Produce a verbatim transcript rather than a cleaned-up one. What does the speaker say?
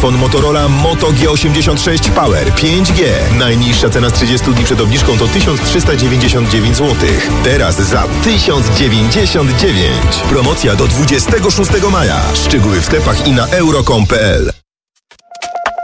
Smartfon Motorola Moto G osiemdziesiąt sześć Power pięć G. Najniższa cena z trzydziestu dni przed obniżką to tysiąc trzysta dziewięćdziesiąt dziewięć złotych. Teraz za tysiąc dziewięćdziesiąt dziewięć. Promocja do dwudziestego szóstego maja. Szczegóły w sklepach i na euro kropka com kropka p l.